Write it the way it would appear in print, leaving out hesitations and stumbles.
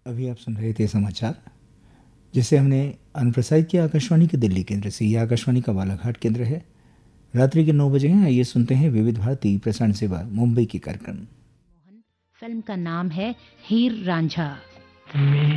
अभी आप सुन रहे थे समाचार, जिसे हमने अनुप्रसारित किया आकाशवाणी के दिल्ली केंद्र से। यह आकाशवाणी का बालाघाट केंद्र है। रात्रि के 9 बजे हैं। आइए सुनते हैं विविध भारती प्रसारण सेवा मुंबई की कार्यक्रम। फिल्म का नाम है हीर रांझा।